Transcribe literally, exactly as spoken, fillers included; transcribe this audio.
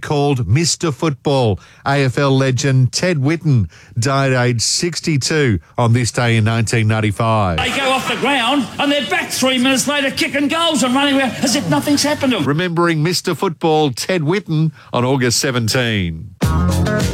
called Mister Football. A F L legend Ted Whitten died aged sixty-two on this day in nineteen ninety-five. They go off the ground and they're back three minutes later kicking goals and running around as if nothing's happened to them. Remembering Mister Football Ted Whitten on August seventeenth.